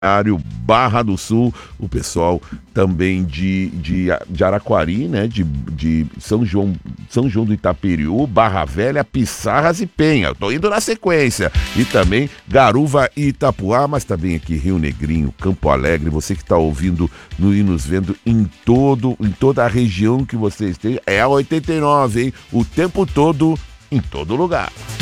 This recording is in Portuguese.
Barra do Sul, o pessoal também de Araquari, né, de São João do Itaperiú, Barra Velha, Pissarras e Penha. Eu tô indo na sequência. E também Garuva e Itapuá, mas também aqui Rio Negrinho, Campo Alegre, você que está ouvindo e nos vendo em toda a região que vocês têm, é a 89, hein? O tempo todo, em todo lugar.